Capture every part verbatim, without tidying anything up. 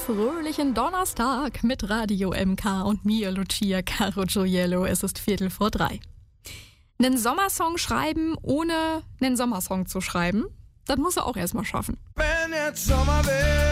fröhlichen Donnerstag mit Radio M K und mir, Lucia Caro Gioiello. Es ist Viertel vor drei. Einen Sommersong schreiben, ohne einen Sommersong zu schreiben, das muss er auch erstmal schaffen. Wenn jetzt Sommer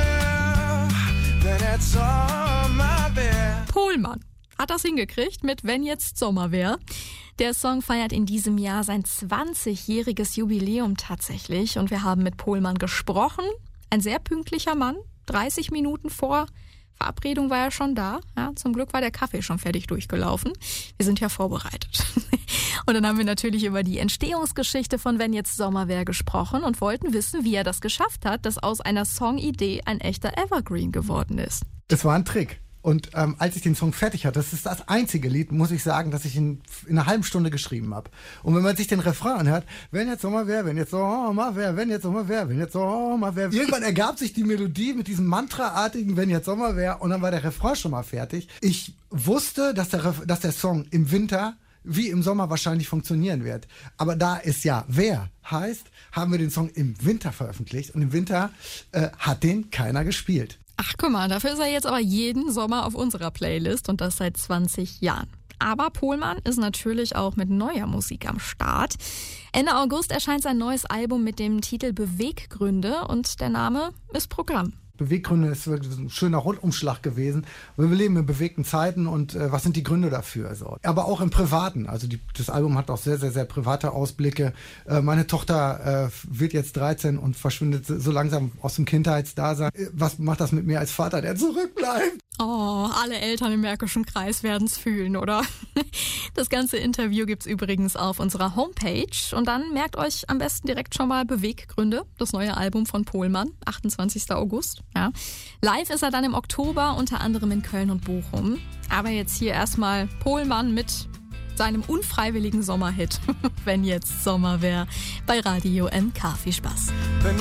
wär, wenn jetzt Sommer wär. Pohlmann hat das hingekriegt mit Wenn jetzt Sommer wär. Der Song feiert in diesem Jahr sein zwanzigjähriges Jubiläum tatsächlich und wir haben mit Pohlmann gesprochen. Ein sehr pünktlicher Mann, dreißig Minuten vor Verabredung war er schon da. Ja, zum Glück war der Kaffee schon fertig durchgelaufen. Wir sind ja vorbereitet. Und dann haben wir natürlich über die Entstehungsgeschichte von Wenn jetzt Sommer wär gesprochen und wollten wissen, wie er das geschafft hat, dass aus einer Songidee ein echter Evergreen geworden ist. Das war ein Trick. Und ähm, als ich den Song fertig hatte, das ist das einzige Lied, muss ich sagen, das ich in, in einer halben Stunde geschrieben habe. Und wenn man sich den Refrain anhört, wenn jetzt Sommer wär, wenn jetzt Sommer wär, wenn jetzt Sommer wär, wenn jetzt Sommer wär. Irgendwann ergab sich die Melodie mit diesem Mantra-artigen Wenn jetzt Sommer wär und dann war der Refrain schon mal fertig. Ich wusste, dass der, Ref- dass der Song im Winter wie im Sommer wahrscheinlich funktionieren wird. Aber da es ja wer heißt, haben wir den Song im Winter veröffentlicht und im Winter äh, hat den keiner gespielt. Ach, guck mal, dafür ist er jetzt aber jeden Sommer auf unserer Playlist und das seit zwanzig Jahren. Aber Pohlmann ist natürlich auch mit neuer Musik am Start. Ende August erscheint sein neues Album mit dem Titel Beweggründe und der Name ist Programm. Beweggründe ist wirklich ein schöner Rundumschlag gewesen. Wir leben in bewegten Zeiten und äh, was sind die Gründe dafür? Also, aber auch im Privaten. Also die, das Album hat auch sehr, sehr, sehr private Ausblicke. Äh, meine Tochter äh, wird jetzt dreizehn und verschwindet so langsam aus dem Kindheitsdasein. Äh, was macht das mit mir als Vater, der zurückbleibt? Oh, alle Eltern im Märkischen Kreis werden's fühlen, oder? Das ganze Interview gibt's übrigens auf unserer Homepage. Und dann merkt euch am besten direkt schon mal Beweggründe, das neue Album von Pohlmann, achtundzwanzigster August. Ja. Live ist er dann im Oktober, unter anderem in Köln und Bochum. Aber jetzt hier erstmal Pohlmann mit seinem unfreiwilligen Sommerhit, Wenn jetzt Sommer wär, bei Radio M K. Viel Spaß.